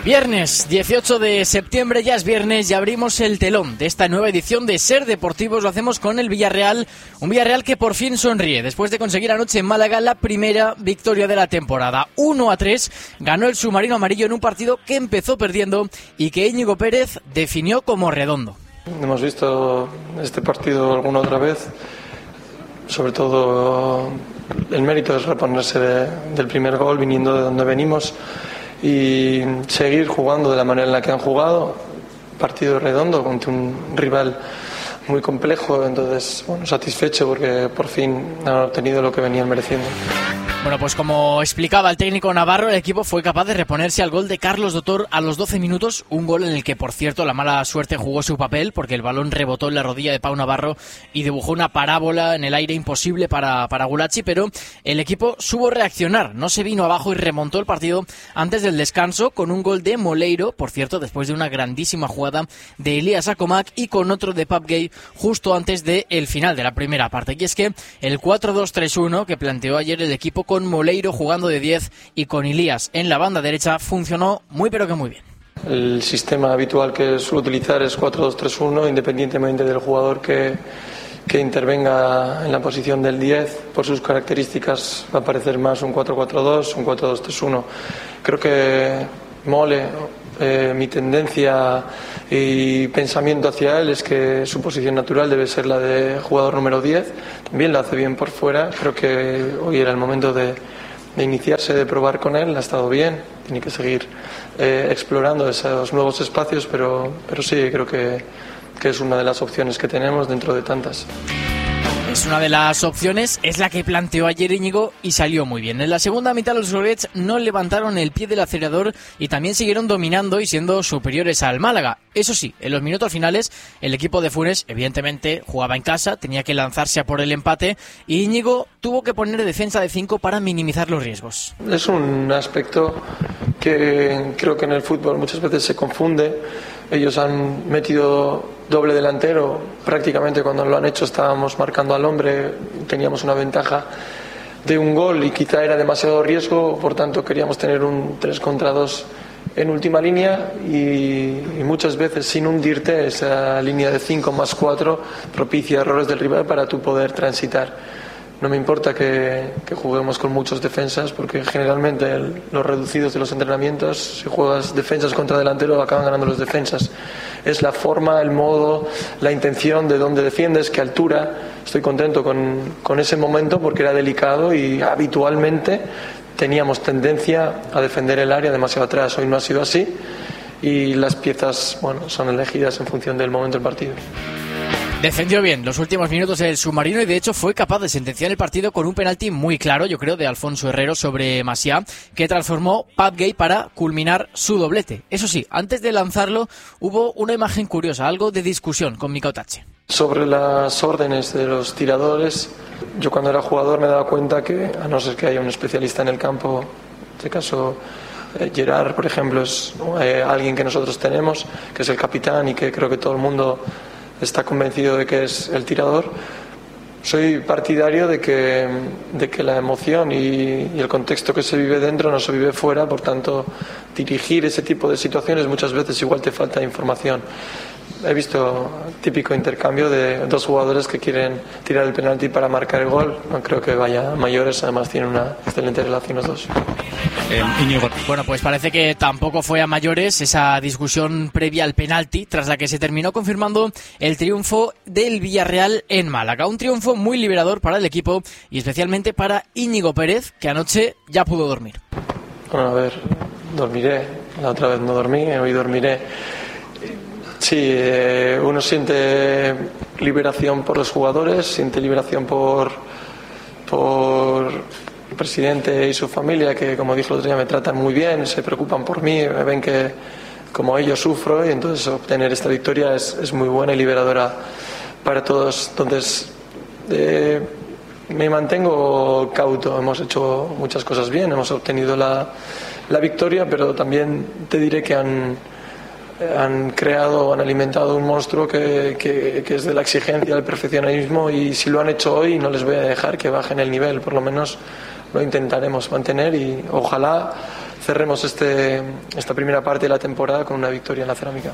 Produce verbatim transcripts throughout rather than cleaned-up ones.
Viernes dieciocho de septiembre, ya es viernes y abrimos el telón de esta nueva edición de Ser Deportivos. Lo hacemos con el Villarreal, un Villarreal que por fin sonríe después de conseguir anoche en Málaga la primera victoria de la temporada. uno a tres ganó el submarino amarillo en un partido que empezó perdiendo y que Íñigo Pérez definió como redondo. Hemos visto este partido alguna otra vez, sobre todo el mérito es reponerse de, del primer gol viniendo de donde venimos y seguir jugando de la manera en la que han jugado. Partido redondo contra un rival muy complejo, entonces bueno, satisfecho porque por fin han obtenido lo que venían mereciendo. Bueno, pues como explicaba el técnico navarro, el equipo fue capaz de reponerse al gol de Carlos Dotor a los doce minutos, un gol en el que, por cierto, la mala suerte jugó su papel porque el balón rebotó en la rodilla de Pau Navarro y dibujó una parábola en el aire imposible para, para Gulacsi, pero el equipo supo reaccionar, no se vino abajo y remontó el partido antes del descanso con un gol de Moleiro, por cierto, después de una grandísima jugada de Elías Acomac y con otro de Pap Gay justo antes del final de la primera parte. Y es que el cuatro dos tres uno que planteó ayer el equipo con Moleiro jugando de diez y con Elías en la banda derecha funcionó muy pero que muy bien. El sistema habitual que suelo utilizar es cuatro dos tres uno, independientemente del jugador que, que intervenga en la posición del diez. Por sus características va a parecer más un cuatro cuatro dos, un cuatro dos tres uno. Creo que Mole, eh, mi tendencia y pensamiento hacia él es que su posición natural debe ser la de jugador número diez. También la hace bien por fuera. Creo que hoy era el momento de, de iniciarse, de probar con él. Ha estado bien, tiene que seguir eh, explorando esos nuevos espacios, pero, pero sí, creo que, que es una de las opciones que tenemos dentro de tantas. Es una de las opciones, es la que planteó ayer Íñigo y salió muy bien. En la segunda mitad los Reds no levantaron el pie del acelerador y también siguieron dominando y siendo superiores al Málaga. Eso sí, en los minutos finales el equipo de Funes evidentemente jugaba en casa, tenía que lanzarse a por el empate y Íñigo tuvo que poner defensa de cinco para minimizar los riesgos. Es un aspecto que creo que en el fútbol muchas veces se confunde. Ellos han metido doble delantero, prácticamente cuando lo han hecho estábamos marcando al hombre, teníamos una ventaja de un gol y quizá era demasiado riesgo, por tanto queríamos tener un tres contra dos en última línea y, y muchas veces sin hundirte esa línea de cinco más cuatro propicia errores del rival para tú poder transitar. No me importa que, que juguemos con muchos defensas porque generalmente el, los reducidos de los entrenamientos, si juegas defensas contra delantero acaban ganando los defensas. Es la forma, el modo, la intención de dónde defiendes, qué altura. Estoy contento con, con ese momento porque era delicado y habitualmente teníamos tendencia a defender el área demasiado atrás. Hoy no ha sido así y las piezas bueno, son elegidas en función del momento del partido. Defendió bien los últimos minutos el submarino y de hecho fue capaz de sentenciar el partido con un penalti muy claro, yo creo, de Alfonso Herrero sobre Maciá, que transformó Pap Gay para culminar su doblete. Eso sí, antes de lanzarlo hubo una imagen curiosa, algo de discusión con Mika Otache. Sobre las órdenes de los tiradores, yo cuando era jugador me daba cuenta que, a no ser que haya un especialista en el campo, en este caso eh, Gerard, por ejemplo, es eh, alguien que nosotros tenemos, que es el capitán y que creo que todo el mundo está convencido de que es el tirador. Soy partidario de que, de que la emoción y, y el contexto que se vive dentro no se vive fuera, por tanto dirigir ese tipo de situaciones muchas veces igual te falta información. He visto típico intercambio de dos jugadores que quieren tirar el penalti para marcar el gol. No creo que vaya a mayores, además tienen una excelente relación los dos. Eh, bueno, pues parece que tampoco fue a mayores esa discusión previa al penalti, tras la que se terminó confirmando el triunfo del Villarreal en Málaga. Un triunfo muy liberador para el equipo y especialmente para Íñigo Pérez, que anoche ya pudo dormir. Bueno, a ver, dormiré. La otra vez no dormí, hoy dormiré. Sí, eh, uno siente liberación por los jugadores, siente liberación por, por el presidente y su familia, que como dijo el otro día me tratan muy bien, se preocupan por mí, me ven que como ellos sufro y entonces obtener esta victoria es, es muy buena y liberadora para todos. Entonces eh, me mantengo cauto, hemos hecho muchas cosas bien, hemos obtenido la, la victoria, pero también te diré que han... han creado, han alimentado un monstruo que, que, que es de la exigencia, del perfeccionismo y si lo han hecho hoy no les voy a dejar que bajen el nivel, por lo menos lo intentaremos mantener y ojalá cerremos este, esta primera parte de la temporada con una victoria en la Cerámica.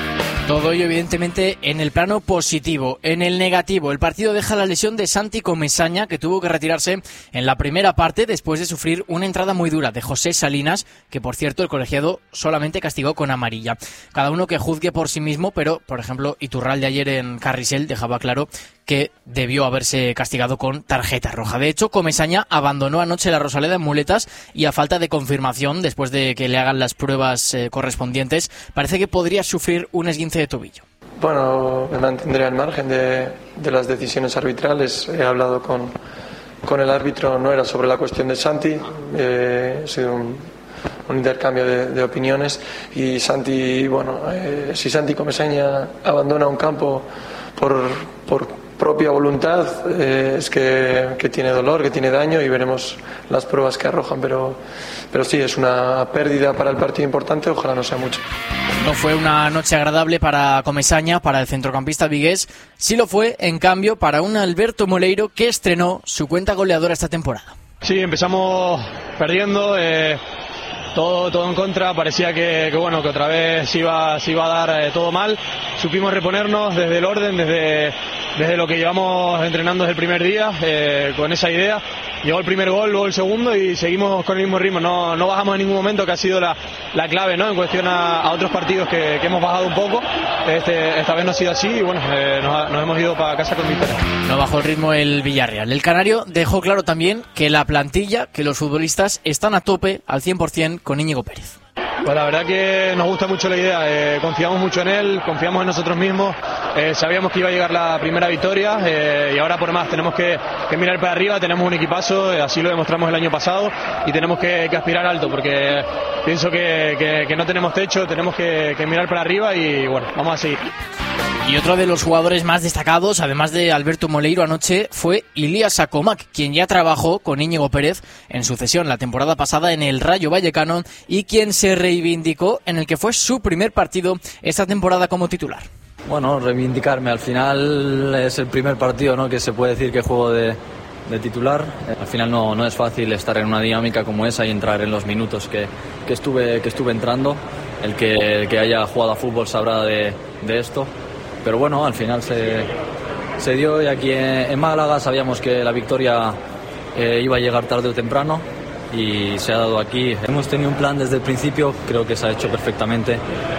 Todo ello evidentemente en el plano positivo. En el negativo, el partido deja la lesión de Santi Comesaña, que tuvo que retirarse en la primera parte después de sufrir una entrada muy dura de José Salinas, que por cierto el colegiado solamente castigó con amarilla. Cada uno que juzgue por sí mismo, pero por ejemplo Iturralde ayer en Carrisel dejaba claro que debió haberse castigado con tarjeta roja. De hecho, Comesaña abandonó anoche la Rosaleda en muletas y a falta de confirmación, después de que le hagan las pruebas eh, correspondientes, parece que podría sufrir un esguince de tobillo. Bueno, me mantendré al margen de, de las decisiones arbitrales. He hablado con, con el árbitro, no era sobre la cuestión de Santi, eh, ha sido un, un intercambio de, de opiniones y Santi, bueno, eh, si Santi Comesaña abandona un campo por, por propia voluntad, eh, es que, que tiene dolor, que tiene daño y veremos las pruebas que arrojan, pero, pero sí, es una pérdida para el partido importante, ojalá no sea mucho. No fue una noche agradable para Comesaña, para el centrocampista vigués, sí lo fue, en cambio, para un Alberto Moleiro que estrenó su cuenta goleadora esta temporada. Sí, empezamos perdiendo, eh, todo, todo en contra, parecía que, que bueno, que otra vez se iba, se iba a dar eh, todo mal, supimos reponernos desde el orden, desde, desde lo que llevamos entrenando desde el primer día, eh, con esa idea. Llegó el primer gol, luego el segundo y seguimos con el mismo ritmo, no, no bajamos en ningún momento, que ha sido la, la clave, ¿no? En cuestión a, a otros partidos que, que hemos bajado un poco, este, esta vez no ha sido así y bueno, eh, nos, nos hemos ido para casa con victoria. No bajó el ritmo el Villarreal. El canario dejó claro también que la plantilla, que los futbolistas están a tope al cien por ciento con Íñigo Pérez. Pues la verdad que nos gusta mucho la idea, eh, confiamos mucho en él, confiamos en nosotros mismos, eh, sabíamos que iba a llegar la primera victoria eh, y ahora por más tenemos que, que mirar para arriba, tenemos un equipazo, eh, así lo demostramos el año pasado y tenemos que, que aspirar alto porque pienso que, que, que no tenemos techo, tenemos que, que mirar para arriba y bueno, vamos a seguir. Y otro de los jugadores más destacados, además de Alberto Moleiro anoche, fue Ilías Sakomak, quien ya trabajó con Íñigo Pérez en sucesión la temporada pasada en el Rayo Vallecano y quien se reivindicó en el que fue su primer partido esta temporada como titular. Bueno, reivindicarme, al final es el primer partido, ¿no?, que se puede decir que juego de, de titular. Al final no, no es fácil estar en una dinámica como esa y entrar en los minutos que, que, estuve, que estuve entrando. El que, el que haya jugado a fútbol sabrá de, de esto. Pero bueno, al final se, se dio y aquí en, en Málaga sabíamos que la victoria eh, iba a llegar tarde o temprano y se ha dado aquí. Hemos tenido un plan desde el principio, creo que se ha hecho perfectamente.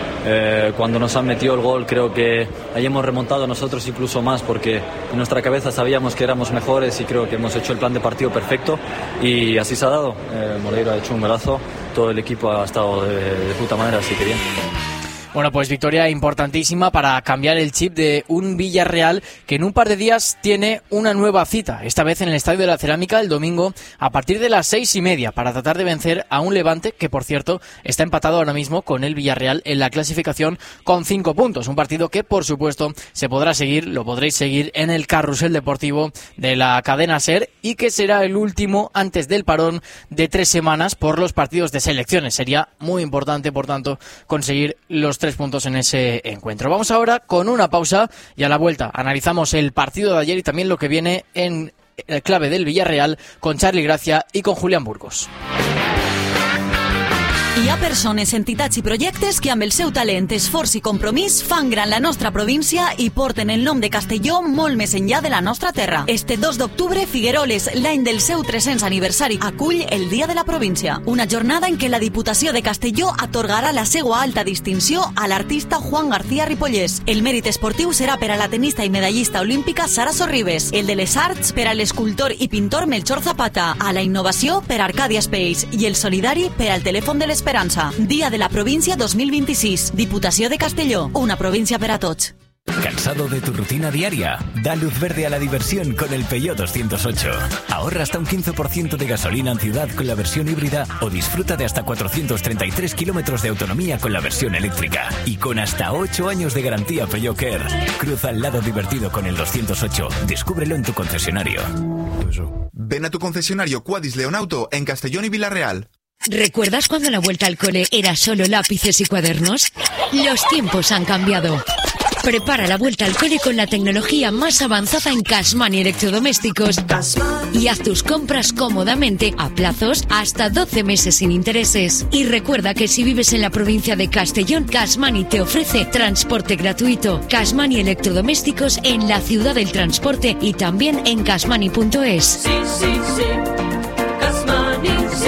Eh, cuando nos han metido el gol creo que ahí hemos remontado nosotros incluso más porque en nuestra cabeza sabíamos que éramos mejores y creo que hemos hecho el plan de partido perfecto y así se ha dado. Eh, Moleiro ha hecho un golazo, todo el equipo ha estado de, de puta madre, así que bien. Bueno, pues victoria importantísima para cambiar el chip de un Villarreal que en un par de días tiene una nueva cita, esta vez en el Estadio de la Cerámica el domingo a partir de las seis y media para tratar de vencer a un Levante que, por cierto, está empatado ahora mismo con el Villarreal en la clasificación con cinco puntos. Un partido que, por supuesto, se podrá seguir, lo podréis seguir en el carrusel deportivo de la cadena SER y que será el último antes del parón de tres semanas por los partidos de selecciones. Sería muy importante, por tanto, conseguir los tres puntos en ese encuentro. Vamos ahora con una pausa y a la vuelta analizamos el partido de ayer y también lo que viene en el clave del Villarreal con Charly Gracia y con Julián Burgos. Hi ha persones, entitats i projectes que amb el seu talent, esforç i compromís fan gran la nostra província i porten el nom de Castelló molt més enllà de la nostra terra. Este dos d'octubre, Figueroles, l'any del seu tres-cents aniversari, acull el Dia de la Província. Una jornada en què la Diputació de Castelló atorgarà la seva alta distinció a l'artista Juan García Ripollès. El mèrit esportiu serà per a la tenista i medallista olímpica Sara Sorribes, el de les arts per a l'escultor i pintor Melchor Zapata, a la innovació per a Arcadia Space i el solidari per al telèfon de l'Esperança. Día de la Provincia dos mil veintiséis. Diputació de Castelló. Una provincia para tots. ¿Cansado de tu rutina diaria? Da luz verde a la diversión con el Peugeot doscientos ocho. Ahorra hasta un quince por ciento de gasolina en ciudad con la versión híbrida o disfruta de hasta cuatrocientos treinta y tres kilómetros de autonomía con la versión eléctrica. Y con hasta ocho años de garantía Peugeot Care. Cruza el lado divertido con el doscientos ocho. Descúbrelo en tu concesionario. Ven a tu concesionario Quadis Leonauto en Castellón y Villarreal. ¿Recuerdas cuando la vuelta al cole era solo lápices y cuadernos? Los tiempos han cambiado. Prepara la vuelta al cole con la tecnología más avanzada en Cashmoney Electrodomésticos y haz tus compras cómodamente a plazos hasta doce meses sin intereses. Y recuerda que si vives en la provincia de Castellón, Cashmoney te ofrece transporte gratuito. Cashmoney Electrodomésticos en la ciudad del transporte y también en cashmoney punto es. Sí, sí, sí. Cashmoney, sí.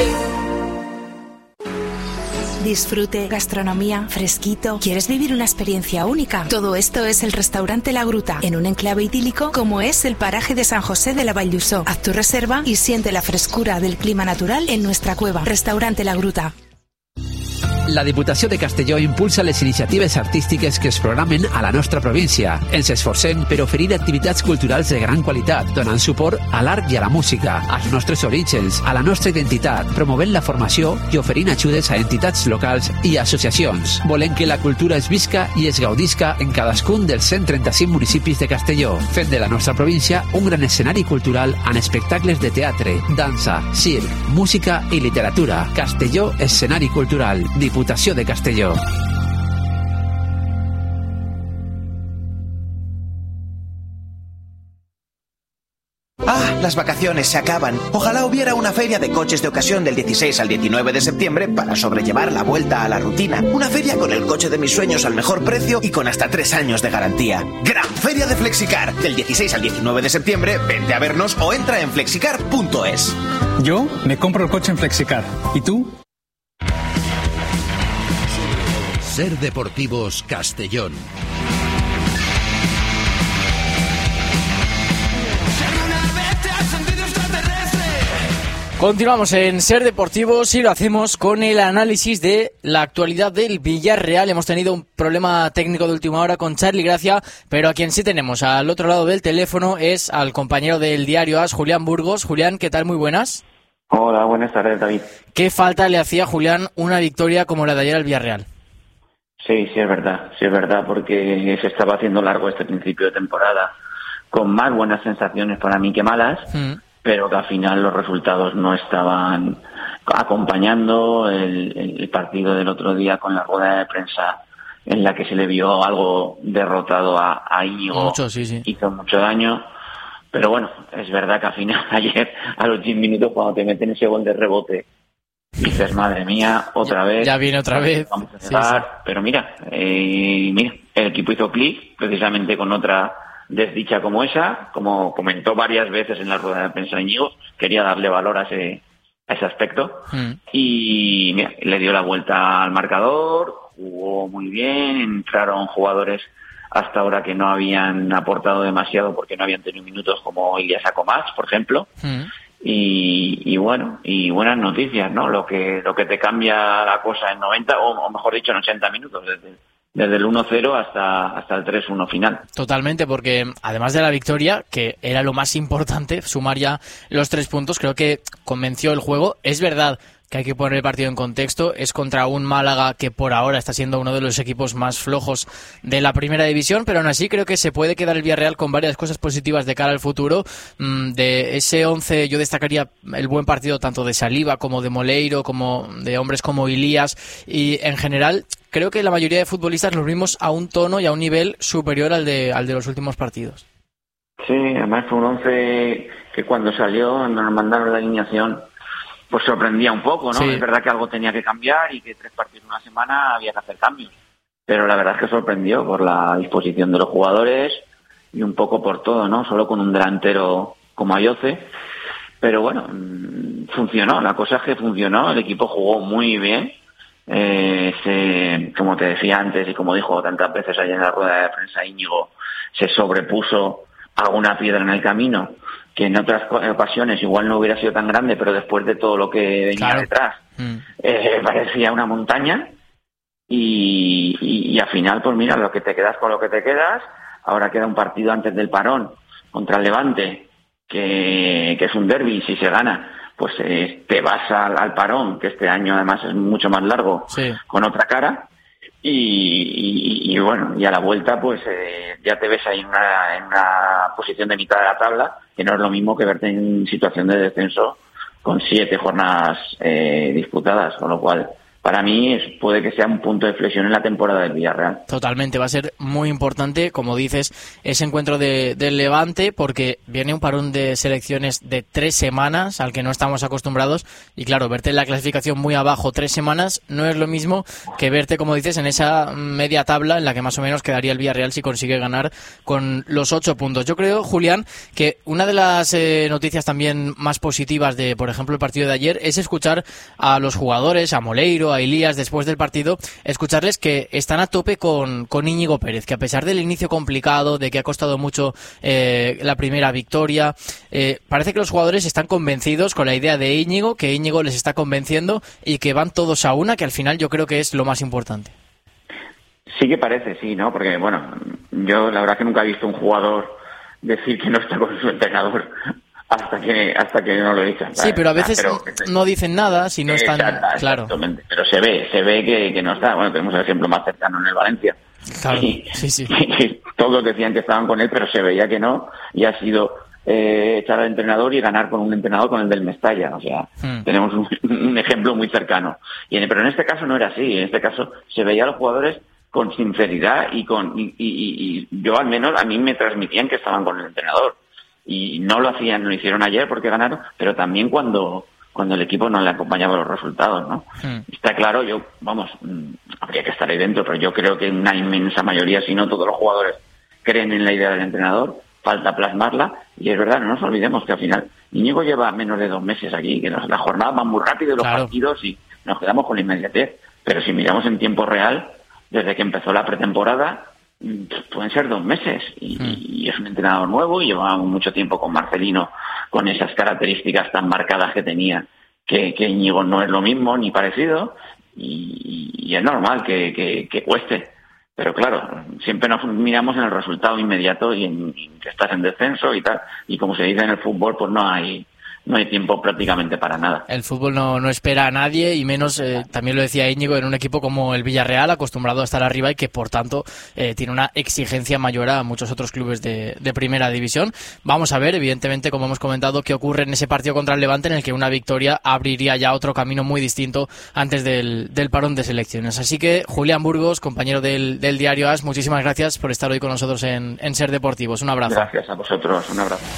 Disfrute, gastronomía, fresquito. ¿Quieres vivir una experiencia única? Todo esto es el restaurante La Gruta, en un enclave idílico como es el paraje de San José de la Valldusó. Haz tu reserva y siente la frescura del clima natural en nuestra cueva. Restaurante La Gruta. La Diputació de Castelló impulsa les iniciatives artístiques que es programen a la nostra província. Ens esforcem per oferir activitats culturals de gran qualitat, donant suport a l'art i a la música, als nostres orígens, a la nostra identitat, promovent la formació i oferint ajudes a entitats locals i associacions. Volem que la cultura es visca i es gaudisca en cadascun dels cent trenta-cinc municipis de Castelló, fent de la nostra província un gran escenari cultural amb espectacles de teatre, dansa, circ, música i literatura. Castelló, escenari cultural. Diputació de Castelló. Ah, las vacaciones se acaban. Ojalá hubiera una feria de coches de ocasión del dieciséis al diecinueve de septiembre para sobrellevar la vuelta a la rutina. Una feria con el coche de mis sueños al mejor precio y con hasta tres años de garantía. Gran Feria de Flexicar. Del dieciséis al diecinueve de septiembre, vente a vernos o entra en flexicar punto es. Yo me compro el coche en Flexicar. ¿Y tú? Ser Deportivos Castellón. Continuamos en Ser Deportivos y lo hacemos con el análisis de la actualidad del Villarreal. Hemos tenido un problema técnico de última hora con Charly Gracia, pero a quien sí tenemos al otro lado del teléfono es al compañero del diario AS, Julián Burgos. Julián, ¿qué tal? Muy buenas. Hola, buenas tardes, David. ¿Qué falta le hacía a Julián una victoria como la de ayer al Villarreal? Sí, sí es verdad, sí es verdad, porque se estaba haciendo largo este principio de temporada, con más buenas sensaciones para mí que malas, mm. pero que al final los resultados no estaban acompañando. El, el partido del otro día con la rueda de prensa en la que se le vio algo derrotado a, a Íñigo, mucho, sí, sí. hizo mucho daño. Pero bueno, es verdad que al final ayer a los diez minutos cuando te meten ese gol de rebote dices, madre mía, otra ya, vez. Ya viene otra vez. Vamos a llegar. Sí, sí. Pero mira, eh, mira, el equipo hizo clic precisamente con otra desdicha como esa, como comentó varias veces en la rueda de prensa Íñigo, quería darle valor a ese, a ese aspecto. Mm. Y mira, le dio la vuelta al marcador, jugó muy bien, entraron jugadores hasta ahora que no habían aportado demasiado porque no habían tenido minutos, como Ilias Acomás, por ejemplo. Mm. Y, y bueno, y buenas noticias, ¿no? Lo que lo que te cambia la cosa en noventa, o, o mejor dicho, en ochenta minutos, desde, desde el uno cero hasta, hasta el tres uno final. Totalmente, porque además de la victoria, que era lo más importante, sumar ya los tres puntos, creo que convenció el juego. Es verdad que hay que poner el partido en contexto, es contra un Málaga que por ahora está siendo uno de los equipos más flojos de la primera división, pero aún así creo que se puede quedar el Villarreal con varias cosas positivas de cara al futuro. De ese once yo destacaría el buen partido tanto de Saliba como de Moleiro, como de hombres como Ilías, y en general creo que la mayoría de futbolistas los vimos a un tono y a un nivel superior al de, al de los últimos partidos. Sí, además fue un once que cuando salió nos mandaron la alineación pues sorprendía un poco, ¿no? Sí. Es verdad que algo tenía que cambiar y que tres partidos en una semana había que hacer cambios. Pero la verdad es que sorprendió por la disposición de los jugadores y un poco por todo, ¿no? Solo con un delantero como Ayoce. Pero bueno, funcionó, la cosa es que funcionó, el equipo jugó muy bien. Eh, se, como te decía antes y como dijo tantas veces ayer en la rueda de prensa Íñigo, se sobrepuso alguna piedra en el camino que en otras ocasiones igual no hubiera sido tan grande, pero después de todo lo que venía claro. detrás, mm. eh, parecía una montaña, y, y, y al final, pues mira, lo que te quedas con lo que te quedas. Ahora queda un partido antes del parón contra el Levante, que, que es un derbi, si se gana, pues eh, te vas al, al parón, que este año además es mucho más largo, sí. con otra cara. Y, y, y bueno, y a la vuelta pues eh, ya te ves ahí en una, en una posición de mitad de la tabla, que no es lo mismo que verte en situación de descenso con siete jornadas eh, disputadas, con lo cual para mí es, puede que sea un punto de inflexión en la temporada del Villarreal. Totalmente, va a ser muy importante, como dices, ese encuentro de, del Levante, porque viene un parón de selecciones de tres semanas al que no estamos acostumbrados, y claro, verte en la clasificación muy abajo tres semanas no es lo mismo que verte, como dices, en esa media tabla en la que más o menos quedaría el Villarreal si consigue ganar con los ocho puntos. Yo creo, Julián, que una de las eh, noticias también más positivas de, por ejemplo, el partido de ayer es escuchar a los jugadores, a Moleiro, a Elías, después del partido, escucharles que están a tope con, con Íñigo Pérez, que a pesar del inicio complicado, de que ha costado mucho eh, la primera victoria, eh, parece que los jugadores están convencidos con la idea de Íñigo, que Íñigo les está convenciendo y que van todos a una, que al final yo creo que es lo más importante. Sí que parece, sí, ¿no? Porque, bueno, yo la verdad que nunca he visto un jugador decir que no está con su entrenador hasta que hasta que no lo dicen. Sí, pero a veces pero, no dicen nada si no están... Exacta, claro. Exactamente, pero se ve, se ve que, que no está. Bueno, tenemos el ejemplo más cercano en el Valencia. Claro, y, sí, sí. Y todos decían que estaban con él, pero se veía que no, y ha sido eh, echar al entrenador y ganar con un entrenador, con el del Mestalla. O sea, hmm. tenemos un, un ejemplo muy cercano. Y en, pero en este caso no era así. En este caso se veía a los jugadores con sinceridad y con y, y, y yo al menos, a mí me transmitían que estaban con el entrenador. Y no lo hacían, no lo hicieron ayer porque ganaron, pero también cuando cuando el equipo no le acompañaba los resultados, ¿no? Mm. Está claro, yo, vamos, habría que estar ahí dentro, pero yo creo que una inmensa mayoría, si no todos los jugadores, creen en la idea del entrenador, falta plasmarla, y es verdad, no nos olvidemos que al final Íñigo lleva menos de dos meses aquí, que las jornadas van muy rápido, los claro. partidos, y nos quedamos con la inmediatez, pero si miramos en tiempo real, desde que empezó la pretemporada, pueden ser dos meses y, mm. y es un entrenador nuevo y lleva mucho tiempo con Marcelino con esas características tan marcadas que tenía que, que Íñigo no es lo mismo ni parecido y, y es normal que, que, que cueste, pero claro, siempre nos miramos en el resultado inmediato y en, en que estás en descenso y tal, y como se dice en el fútbol, pues no hay no hay tiempo prácticamente para nada. El fútbol no, no espera a nadie y menos, eh, también lo decía Íñigo, en un equipo como el Villarreal, acostumbrado a estar arriba y que por tanto eh, tiene una exigencia mayor a muchos otros clubes de, de primera división. Vamos a ver, evidentemente, como hemos comentado, qué ocurre en ese partido contra el Levante, en el que una victoria abriría ya otro camino muy distinto antes del, del parón de selecciones. Así que, Julián Burgos, compañero del, del diario AS, muchísimas gracias por estar hoy con nosotros en, en Ser Deportivos. Un abrazo. Gracias a vosotros, un abrazo.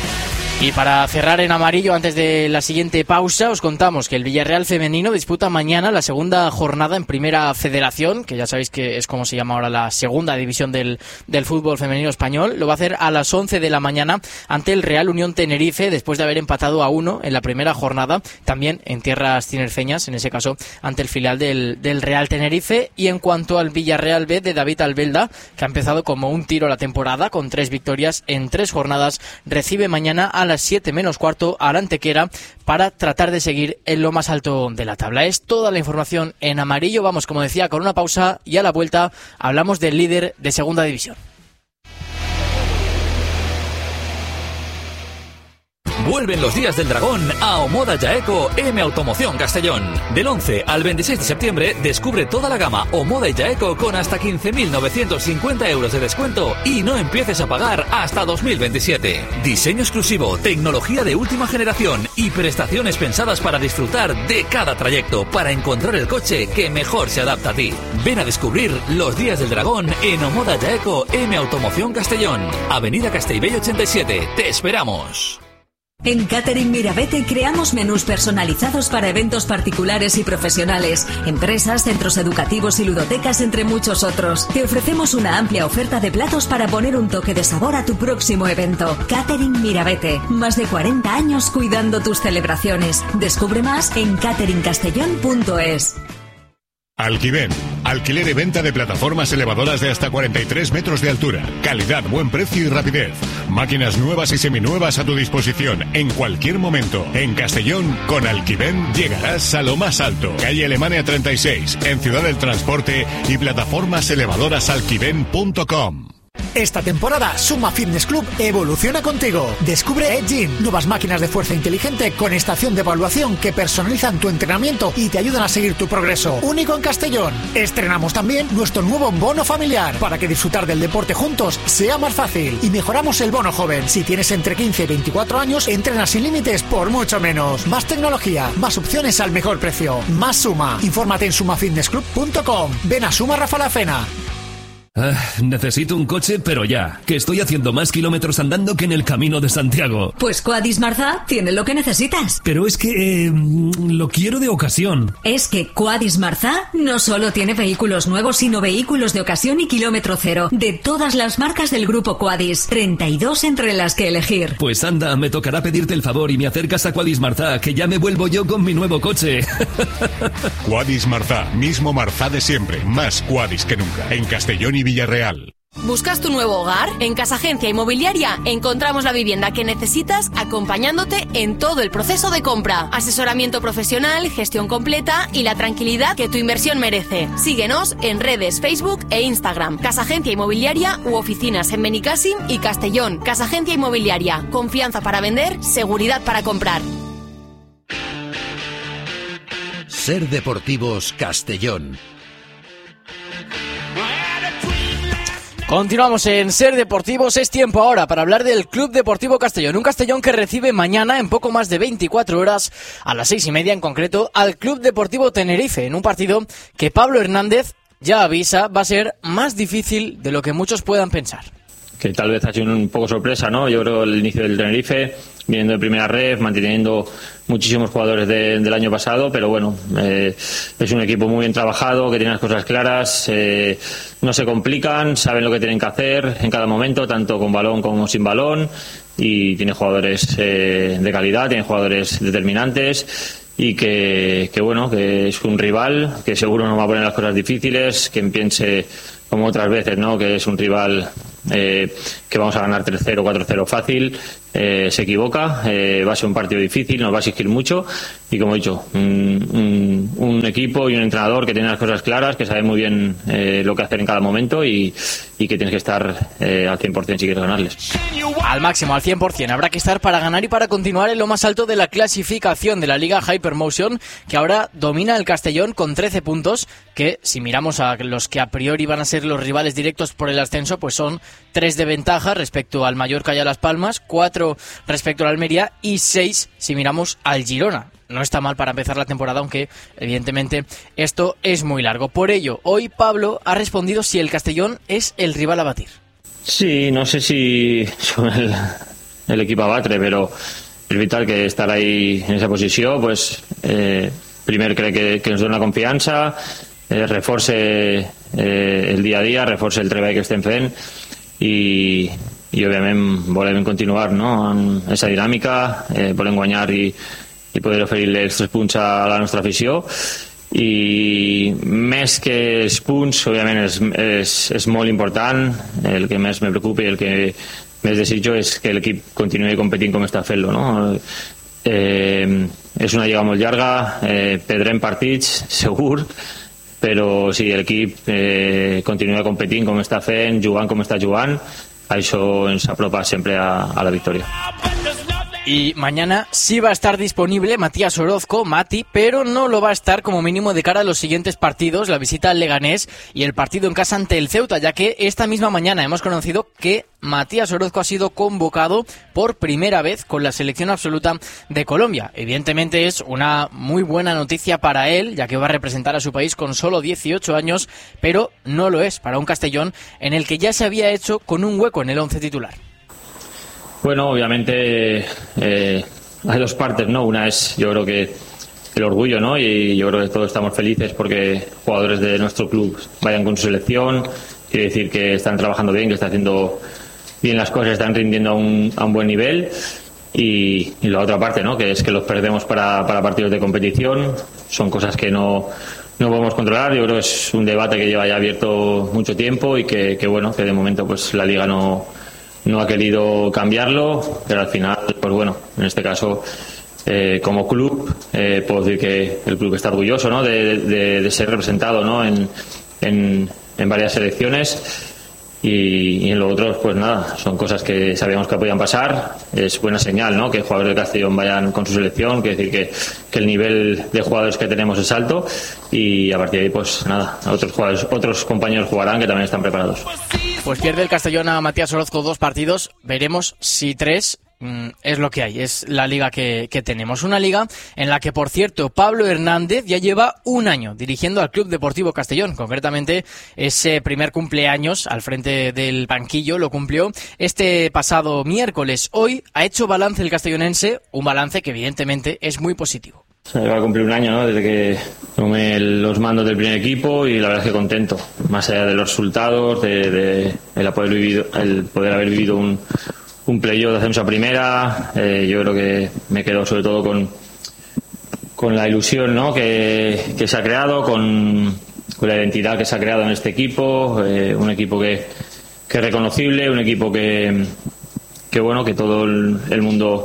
Y para cerrar en amarillo, antes de la siguiente pausa, os contamos que el Villarreal femenino disputa mañana la segunda jornada en Primera Federación, que ya sabéis que es como se llama ahora la segunda división del, del fútbol femenino español. Lo va a hacer a las once de la mañana ante el Real Unión Tenerife, después de haber empatado a uno en la primera jornada, también en tierras tinerfeñas, en ese caso ante el filial del, del Real Tenerife. Y en cuanto al Villarreal B de David Albelda, que ha empezado como un tiro la temporada, con tres victorias en tres jornadas, recibe mañana a las siete menos cuarto al Antequera para tratar de seguir en lo más alto de la tabla. Es toda la información en amarillo. Vamos, como decía, con una pausa y a la vuelta hablamos del líder de segunda división. Vuelven los días del dragón a Omoda Yaeco M Automoción Castellón. Del once al veintiséis de septiembre descubre toda la gama Omoda y Yaeco con hasta quince mil novecientos cincuenta euros de descuento y no empieces a pagar hasta dos mil veintisiete. Diseño exclusivo, tecnología de última generación y prestaciones pensadas para disfrutar de cada trayecto para encontrar el coche que mejor se adapta a ti. Ven a descubrir los días del dragón en Omoda Yaeco M Automoción Castellón. Avenida Castellbell ochenta y siete. Te esperamos. En Catering Mirabete creamos menús personalizados para eventos particulares y profesionales, empresas, centros educativos y ludotecas, entre muchos otros. Te ofrecemos una amplia oferta de platos para poner un toque de sabor a tu próximo evento. Catering Mirabete, más de cuarenta años cuidando tus celebraciones. Descubre más en catering castellón punto es. Alquiven, alquiler y venta de plataformas elevadoras de hasta cuarenta y tres metros de altura. Calidad, buen precio y rapidez. Máquinas nuevas y seminuevas a tu disposición en cualquier momento. En Castellón, con Alquiven llegarás a lo más alto. Calle Alemania treinta y seis, en Ciudad del Transporte, y plataformas elevadoras alquiven punto com. Esta temporada Suma Fitness Club evoluciona contigo. Descubre Edge Gym, nuevas máquinas de fuerza inteligente con estación de evaluación que personalizan tu entrenamiento y te ayudan a seguir tu progreso. Único en Castellón. Estrenamos también nuestro nuevo bono familiar para que disfrutar del deporte juntos sea más fácil. Y mejoramos el bono joven. Si tienes entre quince y veinticuatro años, entrenas sin límites por mucho menos. Más tecnología, más opciones al mejor precio. Más Suma. Infórmate en suma fitness club punto com. Ven a Suma Rafa La Fena. Ah, necesito un coche, pero ya, que estoy haciendo más kilómetros andando que en el Camino de Santiago. Pues Quadis Marza tiene lo que necesitas. Pero es que eh, lo quiero de ocasión. Es que Quadis Marza no solo tiene vehículos nuevos, sino vehículos de ocasión y kilómetro cero, de todas las marcas del grupo Quadis. treinta y dos entre las que elegir. Pues anda, me tocará pedirte el favor y me acercas a Quadis Marza, que ya me vuelvo yo con mi nuevo coche. Quadis Marza, mismo Marza de siempre, más Quadis que nunca, en Castellón y Villarreal. ¿Buscas tu nuevo hogar? En Casa Agencia Inmobiliaria encontramos la vivienda que necesitas acompañándote en todo el proceso de compra. Asesoramiento profesional, gestión completa y la tranquilidad que tu inversión merece. Síguenos en redes Facebook e Instagram. Casa Agencia Inmobiliaria u oficinas en Benicàssim y Castellón. Casa Agencia Inmobiliaria. Confianza para vender, seguridad para comprar. Ser Deportivos Castellón. Continuamos en Ser Deportivos. Es tiempo ahora para hablar del Club Deportivo Castellón. Un Castellón que recibe mañana, en poco más de veinticuatro horas, a las seis y media en concreto, al Club Deportivo Tenerife, en un partido que Pablo Hernández ya avisa va a ser más difícil de lo que muchos puedan pensar. Que tal vez ha sido un poco sorpresa, ¿no? Yo creo el inicio del Tenerife, viniendo de primera ref, manteniendo muchísimos jugadores de, del año pasado, pero bueno, eh, es un equipo muy bien trabajado, que tiene las cosas claras, eh, no se complican, saben lo que tienen que hacer en cada momento, tanto con balón como sin balón, y tiene jugadores eh, de calidad, tiene jugadores determinantes, y que, que bueno, que es un rival que seguro no va a poner las cosas difíciles, que piense como otras veces, ¿no? Que es un rival eh, que vamos a ganar tres cero, cuatro cero fácil, eh, se equivoca, eh, va a ser un partido difícil, nos va a exigir mucho y, como he dicho, un, un, un equipo y un entrenador que tiene las cosas claras, que sabe muy bien eh, lo que hacer en cada momento y, y que tienes que estar eh, al cien por ciento si quieres ganarles. Al máximo, al cien por ciento. Habrá que estar para ganar y para continuar en lo más alto de la clasificación de la Liga Hypermotion, que ahora domina el Castellón con trece puntos, que si miramos a los que a priori van a ser los rivales directos por el ascenso, pues son tres de ventaja respecto al Mallorca y a Las Palmas, cuatro respecto al Almería y seis si miramos al Girona. No está mal para empezar la temporada, aunque evidentemente esto es muy largo. Por ello, hoy Pablo ha respondido si el Castellón es el rival a batir. Sí, no sé si son el, el equipo a batre, pero es vital que estar ahí en esa posición, pues eh, primer cree que, que nos dé una confianza, eh, reforce eh, el día a día, reforce el treball que estem fent i, i òbviament volem continuar, no?, en esa dinàmica, eh, volem guanyar i, i poder oferir els tres punts a la nostra afició. I més que els punts, òbviament és, és, és molt important, el que més me preocupa i el que més desitjo és que l'equip continuï competint com està fent-lo, no? Eh, és una lliga molt llarga, eh, perdrem partits, segur, però si l'equip eh, continua competint com està fent, jugant com està jugant, això ens apropa sempre a, a la victòria. Y mañana sí va a estar disponible Matías Orozco, Mati, pero no lo va a estar como mínimo de cara a los siguientes partidos, la visita al Leganés y el partido en casa ante el Ceuta, ya que esta misma mañana hemos conocido que Matías Orozco ha sido convocado por primera vez con la selección absoluta de Colombia. Evidentemente es una muy buena noticia para él, ya que va a representar a su país con solo dieciocho años, pero no lo es para un Castellón en el que ya se había hecho con un hueco en el once titular. Bueno, obviamente eh, hay dos partes, ¿no? Una es, yo creo que el orgullo, ¿no? Y yo creo que todos estamos felices porque jugadores de nuestro club vayan con su selección. Quiere decir que están trabajando bien, que están haciendo bien las cosas, están rindiendo a un, a un buen nivel. Y, y la otra parte, ¿no?, que es que los perdemos para, para partidos de competición. Son cosas que no, no podemos controlar. Yo creo que es un debate que lleva ya abierto mucho tiempo y que, que bueno, que de momento pues la Liga no... no ha querido cambiarlo, pero al final, pues bueno, en este caso, eh, como club, eh, puedo decir que el club está orgulloso, ¿no?, de, de, de ser representado, ¿no?, en, en, en varias selecciones Y, y en lo otro, pues nada, son cosas que sabíamos que podían pasar. Es buena señal, ¿no?, que jugadores de Castellón vayan con su selección, quiere decir que, que el nivel de jugadores que tenemos es alto, y a partir de ahí, pues nada, otros jugadores, otros compañeros jugarán que también están preparados. Pues pierde el Castellón a Matías Orozco dos partidos, veremos si tres. Es lo que hay, es la liga que, que tenemos. Una liga en la que, por cierto, Pablo Hernández ya lleva un año dirigiendo al Club Deportivo Castellón. Concretamente, ese primer cumpleaños al frente del banquillo lo cumplió este pasado miércoles. Hoy ha hecho balance el castellonense, un balance que evidentemente es muy positivo. Se va a cumplir un año, ¿no?, desde que tomé los mandos del primer equipo, y la verdad es que contento, más allá de los resultados, de, de el, poder vivido, el poder haber vivido un un playoff de ascenso a primera. Eh, yo creo que me quedo sobre todo con con la ilusión, ¿no?, que, que se ha creado, con, con la identidad que se ha creado en este equipo, eh, un equipo que, que es reconocible, un equipo que, que bueno, que todo el, el mundo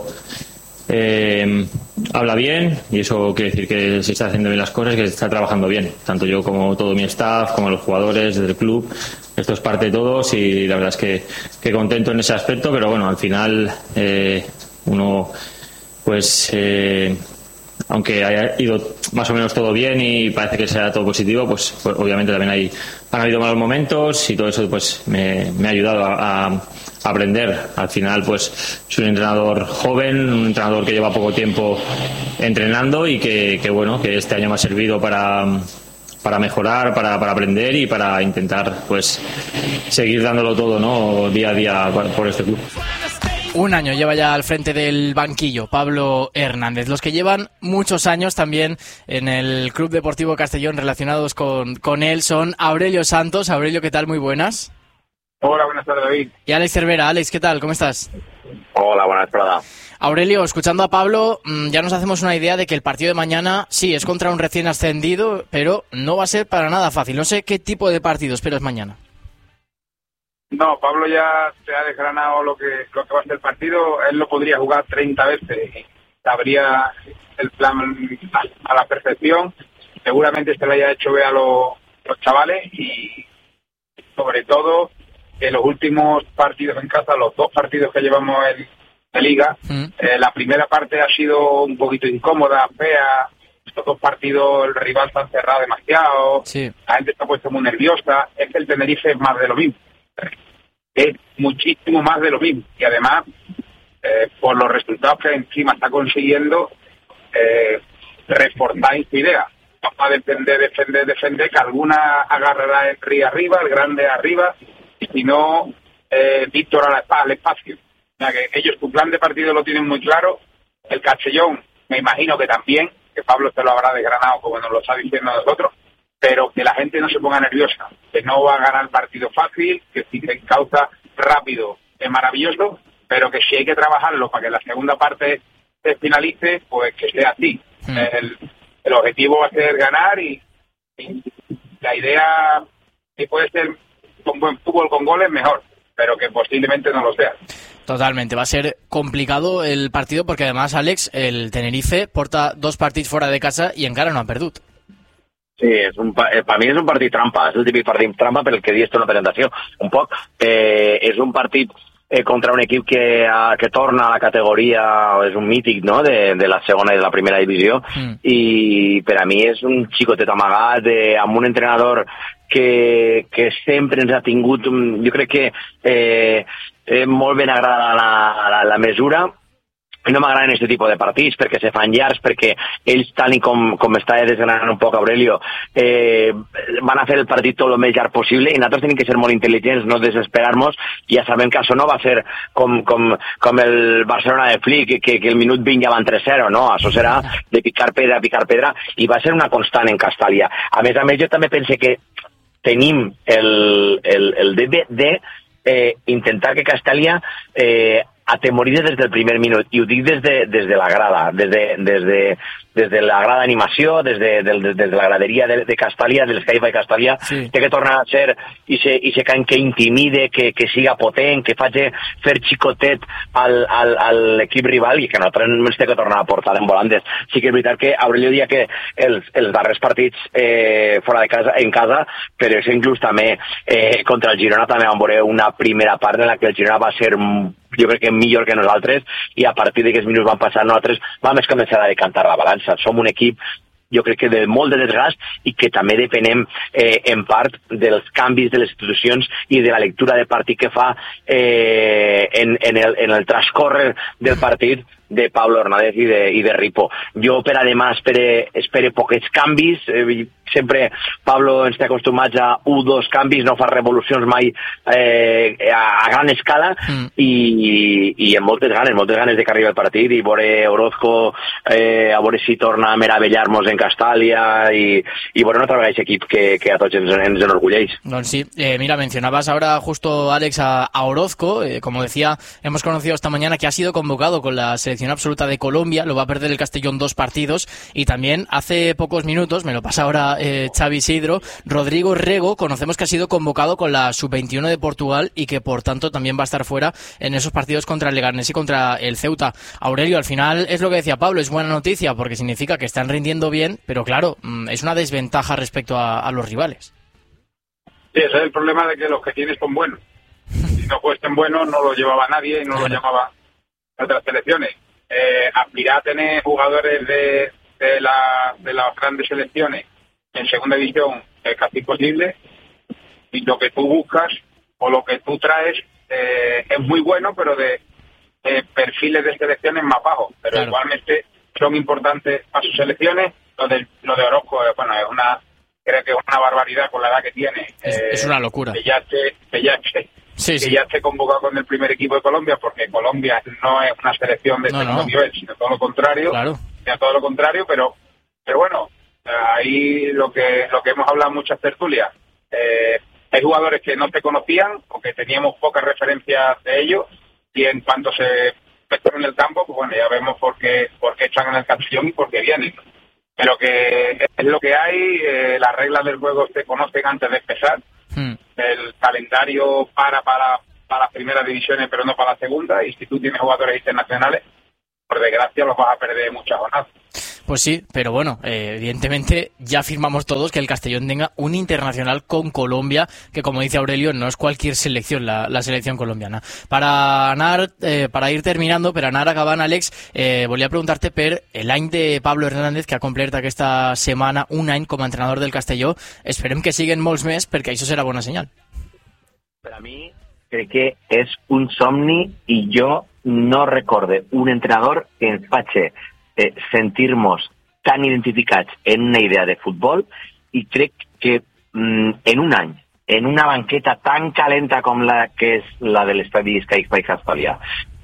eh, habla bien, y eso quiere decir que se está haciendo bien las cosas, que se está trabajando bien, tanto yo como todo mi staff, como los jugadores del club. Esto es parte de todos, y la verdad es que, que contento en ese aspecto, pero bueno, al final eh, uno, pues eh, aunque haya ido más o menos todo bien y parece que sea todo positivo, pues, pues obviamente también hay, han habido malos momentos, y todo eso pues me, me ha ayudado a, a aprender. Al final, pues soy un entrenador joven, un entrenador que lleva poco tiempo entrenando, y que, que bueno, que este año me ha servido para para mejorar, para, para aprender y para intentar pues seguir dándolo todo, ¿no?, día a día por este club. Un año lleva ya al frente del banquillo Pablo Hernández. Los que llevan muchos años también en el Club Deportivo Castellón relacionados con, con él son Aurelio Santos. Aurelio, ¿qué tal? Muy buenas. Hola, buenas tardes, David. Y Alex Cervera. Alex, ¿qué tal? ¿Cómo estás? Hola, buenas tardes. Aurelio, escuchando a Pablo, ya nos hacemos una idea de que el partido de mañana, sí, es contra un recién ascendido, pero no va a ser para nada fácil. No sé qué tipo de partido esperas mañana. No, Pablo ya se ha desgranado lo que, lo que va a ser el partido. Él lo podría jugar treinta veces y sabría el plan a, a la perfección. Seguramente se lo haya hecho ver a los, los chavales, y sobre todo en los últimos partidos en casa, los dos partidos que llevamos en de liga, mm. eh, la primera parte ha sido un poquito incómoda, fea. Estos dos partidos el rival se ha cerrado demasiado, sí. La gente está puesta muy nerviosa. Es que el Tenerife es más de lo mismo, es muchísimo más de lo mismo, y además eh, por los resultados que encima está consiguiendo, eh, reforzar en su idea, va a defender, defender, defender, que alguna agarrará el Río arriba, el grande arriba, y si no, eh, Víctor al espacio. O sea que ellos su plan de partido lo tienen muy claro. El Castellón, me imagino que también, que Pablo se lo habrá desgranado como nos lo está diciendo a nosotros, pero que la gente no se ponga nerviosa, que no va a ganar el partido fácil, que si se encauza rápido es maravilloso, pero que si hay que trabajarlo para que la segunda parte se finalice, pues que sea así. Mm. El, el objetivo va a ser ganar, y, y la idea, si puede ser con buen fútbol con goles, mejor, pero que posiblemente no lo sea. Totalmente, va a ser complicado el partido, porque además, Alex, el Tenerife porta dos partits fora de casa i encara no han perdut. Sí, és un, per mi és un partit trampa, és el típic partit trampa pel que dius tu en la presentació, un poc. Eh, és un partit eh, contra un equip que, a, que torna a la categoria, és un mític, no?, de, de la segona i de la primera divisió, mm. i per a mi és un xicotet amagat, eh, amb un entrenador que, que sempre ens ha tingut, jo crec que eh, eh, molt ben agrada la, la, la mesura. No m'agraden aquest tipus de partits perquè se fan llargs, perquè ells, tal com, com està desgranant un poc Aurelio, eh, van a fer el partit tot el més llarg possible, i nosaltres tenim que ser molt intel·ligents, no desesperar-nos. Ja sabem que això no va ser com, com, com el Barcelona de Flick, que, que el minut vint ja van tres zero, no? Això serà de picar pedra, picar pedra, i va ser una constant en Castàlia. A més a més, jo també pense que tenim el, el, el deber de eh, intentar que Castàlia eh, atemorides des del primer minut, i ho dic des de, des de la grada, des de, des de, des de la grada d'animació, des de, des de, des de la graderia de, de Castalia, de l'Skype Castalia, sí. Té que tornar a ser i se, i se can que intimide, que, que siga potent, que faci fer xicotet al, al, a l'equip rival i que nosaltres ens té que tornar a portar en volantes. Sí que és veritat que Aurelio dia que els, els darrers partits eh, fora de casa, en casa, però és inclús també eh, contra el Girona també vam veure una primera part en la que el Girona va ser jo crec que millor que nosaltres i a partir d'aquests minuts van passar nosaltres vam començar a decantar la balança. Som un equip jo crec que de molt de desgast i que també depenem eh, en part dels canvis de les institucions i de la lectura de partit que fa eh, en, en, el, en el transcórrer del partit de Pablo Hernández i de, i de Ripo. Jo, per a demà, espere, espere poquets canvis. Eh, sempre Pablo ens té acostumats a un o dos canvis, no fa revolucions mai eh, a, a gran escala mm. i, i amb moltes ganes, moltes ganes de que arribi el partit i veure Orozco, eh, a veure si torna a meravellar-nos en Castalia y, y bueno, otra vez ese equipo que, que a todos ens, ens enorgulléis. No, sí, eh, mira, mencionabas ahora justo, Alex, a, a Orozco, eh, como decía, hemos conocido esta mañana que ha sido convocado con la selección absoluta de Colombia, lo va a perder el Castellón dos partidos, y también hace pocos minutos, me lo pasa ahora eh, Xavi Isidro, Rodrigo Rego, conocemos que ha sido convocado con la sub veintiuno de Portugal y que por tanto también va a estar fuera en esos partidos contra el Leganés y contra el Ceuta. Aurelio, al final es lo que decía Pablo, es buena noticia porque significa que están rindiendo bien, pero claro, es una desventaja respecto a, a los rivales. Sí, ese es el problema de que los que tienes son buenos. Si no fuesen buenos, no lo llevaba nadie y no lo llamaba otras selecciones. Eh, aspirar a tener jugadores de, de, la, de las grandes selecciones en segunda división es casi imposible, y lo que tú buscas o lo que tú traes eh, es muy bueno, pero de, de perfiles de selecciones más bajos, pero claro, igualmente son importantes para sus selecciones. Lo de, lo de Orozco, bueno, es una, creo que es una barbaridad con la edad que tiene. Es, eh, es una locura. Que ya esté, que ya esté, sí, que sí. ya esté convocado con el primer equipo de Colombia, porque Colombia no es una selección de no, segundo no. nivel, sino todo lo contrario, claro. sino todo lo contrario, pero, pero bueno, ahí lo que, lo que hemos hablado en muchas tertulias, eh, hay jugadores que no se conocían o que teníamos pocas referencias de ellos, y en cuanto se metieron en el campo, pues bueno, ya vemos por qué, por qué están en el Castellón y por qué vienen. Pero que es lo que hay, eh, las reglas del juego se conocen antes de empezar, hmm. el calendario para, para, para las primeras divisiones, pero no para la segunda, y si tú tienes jugadores internacionales, por desgracia los vas a perder muchas jornadas. Pues sí, pero bueno, eh, evidentemente ya firmamos todos que el Castellón tenga un internacional con Colombia, que como dice Aurelio, no es cualquier selección, la, la selección colombiana. Para anar, eh, para ir terminando, per anar acabant, Àlex, eh, volia preguntar-te per l'any de Pablo Hernández, que ha complert aquesta setmana un any com a entrenador del Castelló. Esperem que siguen molts més, perquè això serà bona senyal. Per a mi, crec que és un somni, i jo no recorde un entrenador que ens faci Eh, sentir-nos tan identificats en una idea de futbol, i crec que mm, en un any, en una banqueta tan calenta com la que és la de l'estadi Sky Castalia,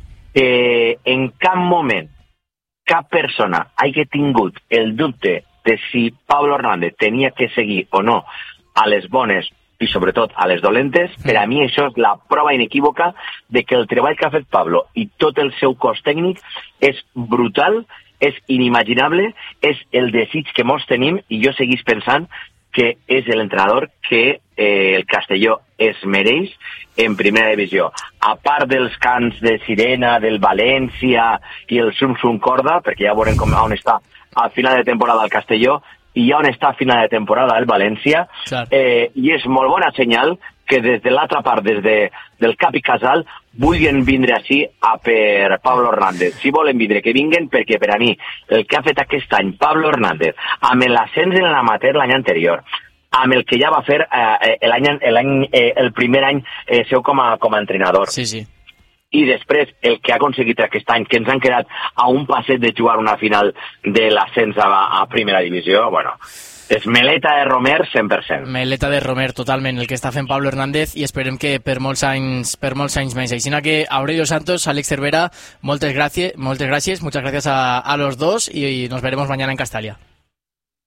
eh, en cap moment cap persona hagi tingut el dubte de si Pablo Hernández tenia que seguir o no a les bones i sobretot a les dolentes, per a mi això és la prova inequívoca de que el treball que ha fet Pablo i tot el seu cos tècnic és brutal, és inimaginable, és el desig que molts tenim, i jo seguís pensant que és l'entrenador que eh, el Castelló es mereix en primera divisió. A part dels cants de sirena, del València i el sum-sum corda, perquè ja veurem com, on està a final de temporada el Castelló i on està a final de temporada el València, eh, i és molt bona senyal que des de l'altra part, des de, del Cap i Casal, vulguin vindre així a per Pablo Hernández. Si volen vindre, que vinguen, perquè per a mi el que ha fet aquest any Pablo Hernández, amb l'ascens en l'amateur l'any anterior, amb el que ja va fer eh, l'any, l'any, eh, el primer any eh, seu com a, com a entrenador. Sí, sí. I després el que ha aconseguit aquest any, que ens han quedat a un passet de jugar una final de l'ascens a, a primera divisió, bueno, és meleta de Romer cent per cent. Meleta de Romer, totalment, el que està fent Pablo Hernández, i esperem que per molts anys, per molts anys més. Així que Aurelio Santos, Àlex Cervera, moltes gràcies, moltes gràcies, muchas gracias a, a los dos, y, y nos veremos mañana en Castalia.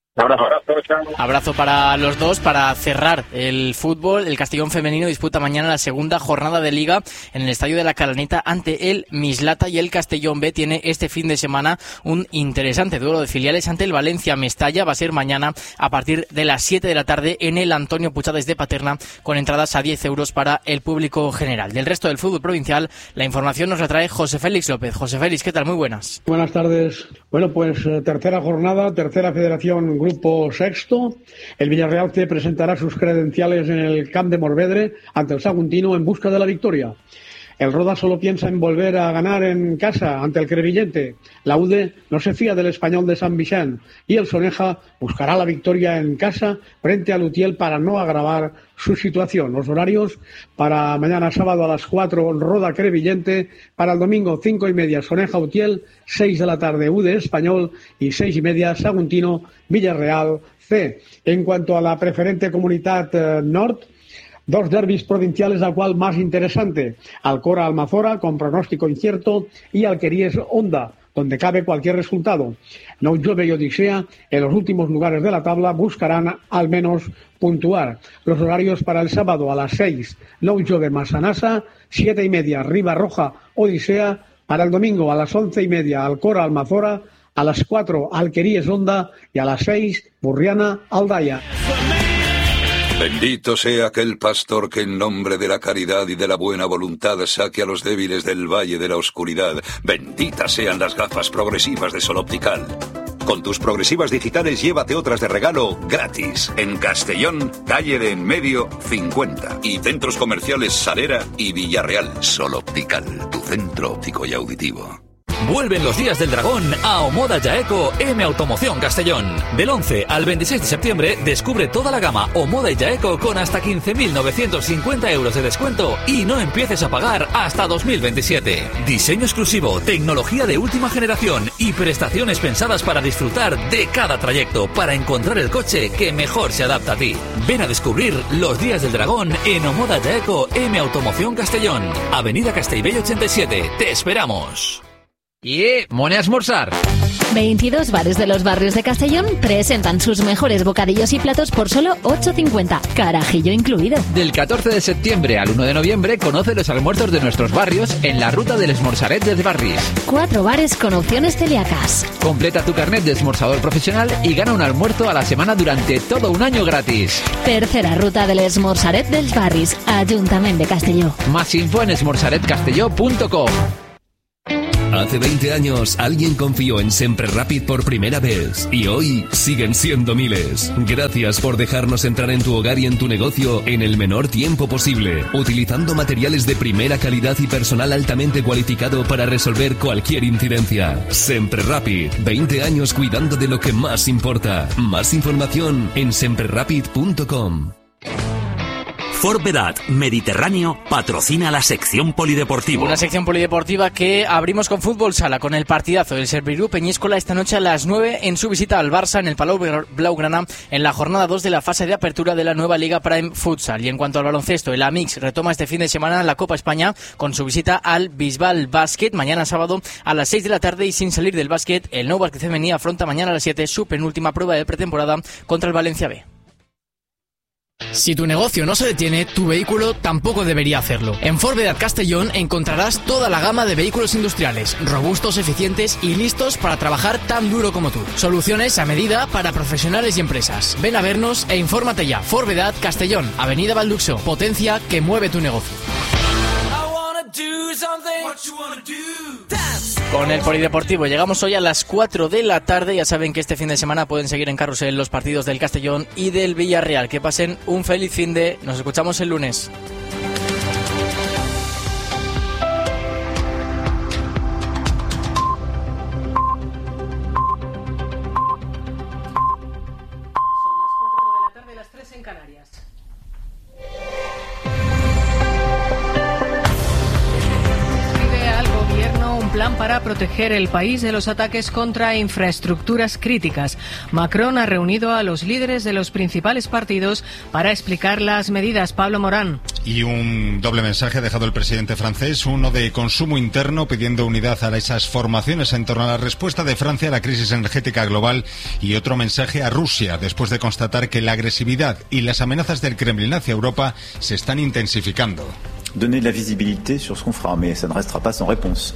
Abrazo. Abrazo para los dos. Para cerrar el fútbol, el Castellón femenino disputa mañana la segunda jornada de Liga en el Estadio de la Calaneta ante el Mislata, y el Castellón B tiene este fin de semana un interesante duelo de filiales ante el Valencia Mestalla. Va a ser mañana a partir de las siete de la tarde en el Antonio Puchades de Paterna, con entradas a diez euros para el público general. Del resto del fútbol provincial, la información nos la trae José Félix López. José Félix, ¿qué tal? Muy buenas. Buenas tardes. Bueno, pues tercera jornada, tercera federación, grupo sexto. El Villarreal C presentará sus credenciales en el Camp de Morvedre ante el Saguntino en busca de la victoria. El Roda solo piensa en volver a ganar en casa ante el Crevillente. La U D E no se fía del Español de San Vicente y el Soneja buscará la victoria en casa frente al Utiel para no agravar su situación. Los horarios: para mañana sábado a las cuatro Roda Crevillente, para el domingo cinco y media Soneja Utiel, seis de la tarde U D E Español y seis y media Saguntino Villarreal C. En cuanto a la preferente Comunitat eh, Nord, dos derbis provinciales, al cual más interesante: Alcora Almazora, con pronóstico incierto, y Alqueríes Onda, donde cabe cualquier resultado. Nou Jove y Odisea, en los últimos lugares de la tabla, buscarán al menos puntuar. Los horarios: para el sábado a las seis Nou Jove Massanassa, siete y media Riba Roja Odisea, para el domingo a las once y media Alcora Almazora, a las cuatro Alqueríes Onda y a las seis Burriana Aldaya. Bendito sea aquel pastor que en nombre de la caridad y de la buena voluntad saque a los débiles del valle de la oscuridad. Benditas sean las gafas progresivas de Sol Optical. Con tus progresivas digitales llévate otras de regalo gratis. En Castellón, calle de En Medio cincuenta. Y centros comerciales Salera y Villarreal. Sol Optical, tu centro óptico y auditivo. Vuelven los días del dragón a Omoda Jaeco M Automoción Castellón. Del once al veintiséis de septiembre descubre toda la gama Omoda y Jaeco con hasta quince mil novecientos cincuenta euros de descuento y no empieces a pagar hasta dos mil veintisiete. Diseño exclusivo, tecnología de última generación y prestaciones pensadas para disfrutar de cada trayecto, para encontrar el coche que mejor se adapta a ti. Ven a descubrir los días del dragón en Omoda Jaeco M Automoción Castellón. Avenida Castellbell ochenta y siete. Te esperamos. Y eh, mone a esmorzar. veintidós bares de los barrios de Castellón presentan sus mejores bocadillos y platos por solo ocho cincuenta, carajillo incluido. Del catorce de septiembre al uno de noviembre conoce los almuerzos de nuestros barrios en la ruta del Esmorzaret de Barris. Cuatro bares con opciones celíacas. Completa tu carnet de esmorzador profesional y gana un almuerzo a la semana durante todo un año gratis. Tercera ruta del Esmorzaret dels Barris, Ayuntamiento de Castelló. Más info en esmorzaret castelló punto com. Hace veinte años alguien confió en Sempre Rapid por primera vez y hoy siguen siendo miles. Gracias por dejarnos entrar en tu hogar y en tu negocio en el menor tiempo posible, utilizando materiales de primera calidad y personal altamente cualificado para resolver cualquier incidencia. Sempre Rapid, veinte años cuidando de lo que más importa. Más información en sempre rapid punto com. Ford Vedat Mediterráneo patrocina la sección polideportiva. Una sección polideportiva que abrimos con fútbol sala, con el partidazo del Serviru Peñíscola esta noche a las nueve en su visita al Barça en el Palau Blaugrana en la jornada dos de la fase de apertura de la nueva Liga Prime Futsal. Y en cuanto al baloncesto, el Amix retoma este fin de semana la Copa España con su visita al Bisbal Basket mañana sábado a las seis de la tarde, y sin salir del básquet, el Nou Basket Femení afronta mañana a las siete su penúltima prueba de pretemporada contra el Valencia B. Si tu negocio no se detiene, tu vehículo tampoco debería hacerlo. En Ford Vedat Castellón encontrarás toda la gama de vehículos industriales, robustos, eficientes y listos para trabajar tan duro como tú. Soluciones a medida para profesionales y empresas. Ven a vernos e infórmate ya. Ford Vedat Castellón, Avenida Valduxo. Potencia que mueve tu negocio. Con el polideportivo llegamos hoy a las cuatro de la tarde. Ya saben que este fin de semana pueden seguir en Carrusel los partidos del Castellón y del Villarreal. Que pasen un feliz fin de... Nos escuchamos el lunes. un plan para proteger el país de los ataques contra infraestructuras críticas. Macron ha reunido a los líderes de los principales partidos para explicar las medidas. Pablo Morán. Y un doble mensaje ha dejado el presidente francés, uno de consumo interno pidiendo unidad a esas formaciones en torno a la respuesta de Francia a la crisis energética global, y otro mensaje a Rusia después de constatar que la agresividad y las amenazas del Kremlin hacia Europa se están intensificando. Donner de la visibilité sur ce qu'on fera, mais ça ne restera pas sans réponse.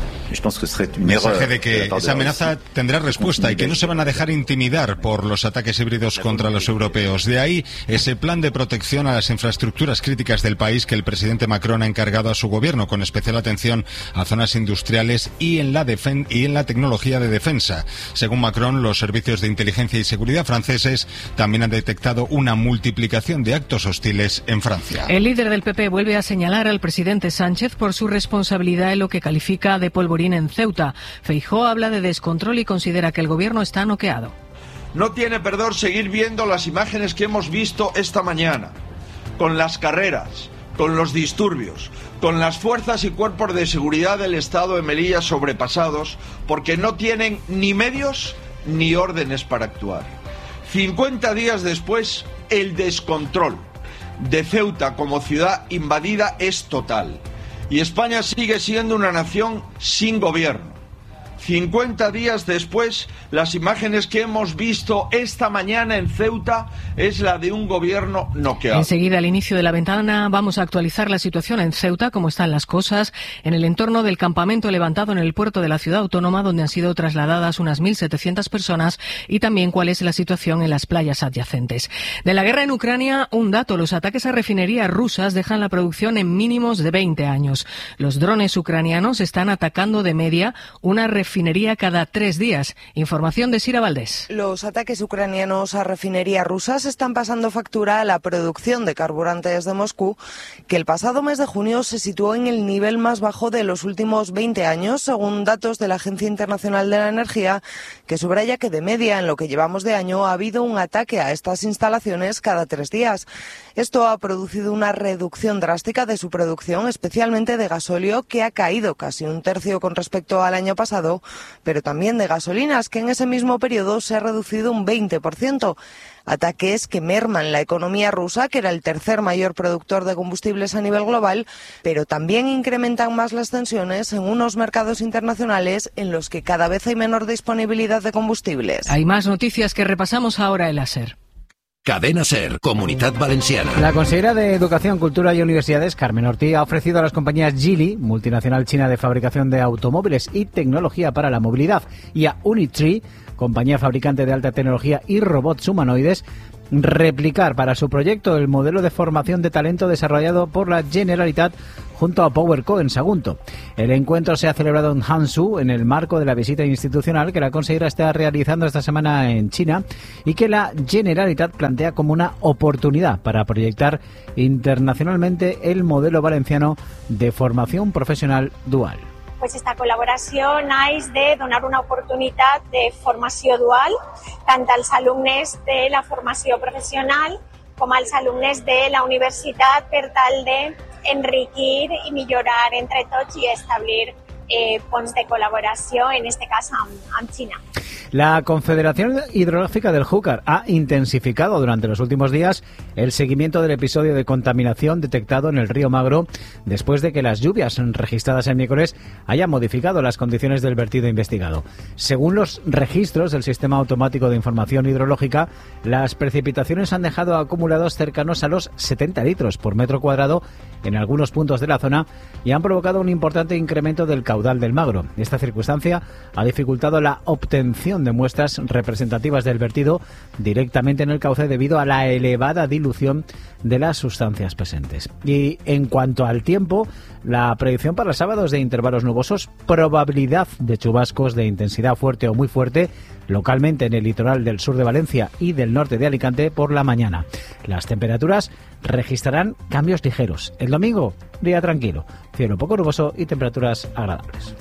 Un mensaje de que esa amenaza tendrá respuesta y que no se van a dejar intimidar por los ataques híbridos contra los europeos. De ahí ese plan de protección a las infraestructuras críticas del país que el presidente Macron ha encargado a su gobierno, con especial atención a zonas industriales y en la defen- y en la tecnología de defensa. Según Macron, los servicios de inteligencia y seguridad franceses también han detectado una multiplicación de actos hostiles en Francia. El líder del P P vuelve a señalar al presidente Sánchez por su responsabilidad en lo que califica de polvorín en Ceuta. Feijóo habla de descontrol y considera que el gobierno está noqueado. No tiene perdón seguir viendo las imágenes que hemos visto esta mañana, con las carreras, con los disturbios, con las fuerzas y cuerpos de seguridad del Estado de Melilla sobrepasados, porque no tienen ni medios ni órdenes para actuar. cincuenta días después, el descontrol de Ceuta como ciudad invadida es total. Y España sigue siendo una nación sin gobierno. cincuenta días después, las imágenes que hemos visto esta mañana en Ceuta es la de un gobierno noqueado. Enseguida, al inicio de la ventana, vamos a actualizar la situación en Ceuta, cómo están las cosas en el entorno del campamento levantado en el puerto de la ciudad autónoma, donde han sido trasladadas unas mil setecientas personas, y también cuál es la situación en las playas adyacentes. De la guerra en Ucrania, un dato: los ataques a refinerías rusas dejan la producción en mínimos de veinte años. Los drones ucranianos están atacando de media una refinería cada tres días. Información de Sira Valdés. Los ataques ucranianos a refinerías rusas están pasando factura a la producción de carburantes de Moscú, que el pasado mes de junio se situó en el nivel más bajo de los últimos veinte años, según datos de la Agencia Internacional de la Energía, que subraya que de media en lo que llevamos de año ha habido un ataque a estas instalaciones cada tres días. Esto ha producido una reducción drástica de su producción, especialmente de gasóleo, que ha caído casi un tercio con respecto al año pasado, pero también de gasolinas, que en ese mismo periodo se ha reducido un veinte por ciento. Ataques que merman la economía rusa, que era el tercer mayor productor de combustibles a nivel global, pero también incrementan más las tensiones en unos mercados internacionales en los que cada vez hay menor disponibilidad de combustibles. Hay más noticias que repasamos ahora en la SER. Cadena SER, Comunidad Valenciana. La consejera de Educación, Cultura y Universidades, Carmen Ortí, ha ofrecido a las compañías Geely, multinacional china de fabricación de automóviles y tecnología para la movilidad, y a Unitree, compañía fabricante de alta tecnología y robots humanoides, replicar para su proyecto el modelo de formación de talento desarrollado por la Generalitat junto a PowerCo en Sagunto. El encuentro se ha celebrado en Hangzhou en el marco de la visita institucional que la consejera está realizando esta semana en China y que la Generalitat plantea como una oportunidad para proyectar internacionalmente el modelo valenciano de formación profesional dual. Pues esta col·laboració naix de donar una oportunitat de formació dual tant als alumnes de la formació professional com als alumnes de la universitat per tal d'enriquir i millorar entre tots i establir eh, ponts de col·laboració, en este cas amb, amb Xina. La Confederación Hidrográfica del Júcar ha intensificado durante los últimos días el seguimiento del episodio de contaminación detectado en el río Magro después de que las lluvias registradas el miércoles hayan modificado las condiciones del vertido investigado. Según los registros del Sistema Automático de Información Hidrológica, las precipitaciones han dejado acumulados cercanos a los setenta litros por metro cuadrado en algunos puntos de la zona y han provocado un importante incremento del caudal del Magro. Esta circunstancia ha dificultado la obtención de muestras representativas del vertido directamente en el cauce debido a la elevada dilución de las sustancias presentes. Y en cuanto al tiempo, la predicción para sábados de intervalos nubosos, probabilidad de chubascos de intensidad fuerte o muy fuerte localmente en el litoral del sur de Valencia y del norte de Alicante por la mañana. Las temperaturas registrarán cambios ligeros. El domingo, día tranquilo, cielo poco nuboso y temperaturas agradables.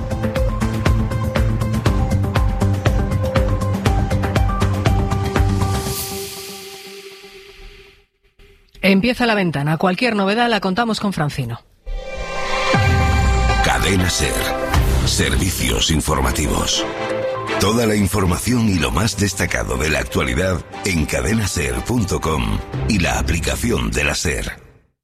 Empieza la ventana. Cualquier novedad la contamos con Francino. Cadena SER. Servicios informativos. Toda la información y lo más destacado de la actualidad en cadena ser punto com y la aplicación de la SER.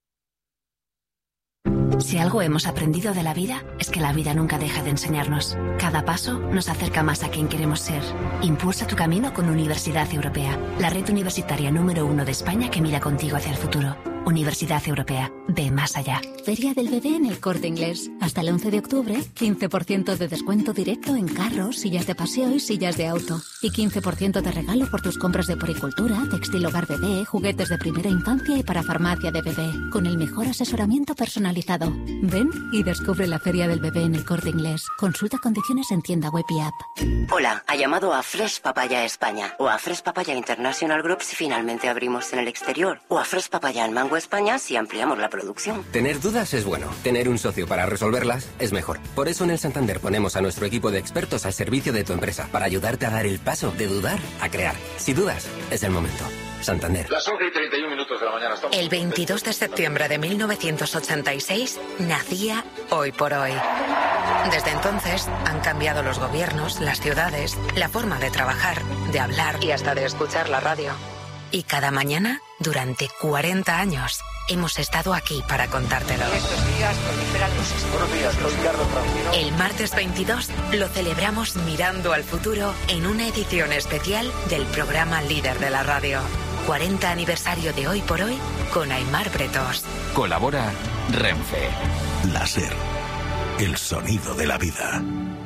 Si algo hemos aprendido de la vida, es que la vida nunca deja de enseñarnos. Cada paso nos acerca más a quien queremos ser. Impulsa tu camino con Universidad Europea, la red universitaria número uno de España que mira contigo hacia el futuro. Universidad Europea, ve más allá. Feria del Bebé en El Corte Inglés. Hasta el once de octubre, quince por ciento de descuento directo en carros, sillas de paseo y sillas de auto. Y quince por ciento de regalo por tus compras de poricultura, textil hogar bebé, juguetes de primera infancia y para farmacia de bebé. Con el mejor asesoramiento personalizado. Ven y descubre la Feria del Bebé en El Corte Inglés. Consulta condiciones en tienda web y app. Hola, ha llamado a Fresh Papaya España o a Fresh Papaya International Group si finalmente abrimos en el exterior o a Fresh Papaya en Mango España si ampliamos la producción. Tener dudas es bueno. Tener un socio para resolverlas es mejor. Por eso en el Santander ponemos a nuestro equipo de expertos al servicio de tu empresa para ayudarte a dar el paso de dudar a crear. Si dudas, es el momento. Santander. Las once y treinta y un minutos de la mañana estamos... El veintidós de septiembre de mil novecientos ochenta y seis nacía Hoy por Hoy. Desde entonces han cambiado los gobiernos, las ciudades, la forma de trabajar, de hablar y hasta de escuchar la radio. Y cada mañana, durante cuarenta años, hemos estado aquí para contártelo. Estos días proliferan los... Buenos días, soy Carlos Francino. El martes veintidós lo celebramos mirando al futuro en una edición especial del programa líder de la radio. cuarenta aniversario de Hoy por Hoy con Aimar Bretos. Colabora Renfe. La SER. El sonido de la vida.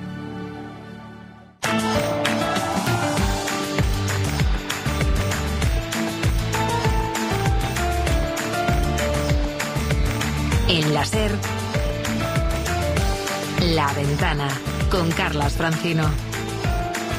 En la SER, La Ventana, con Carlas Francino.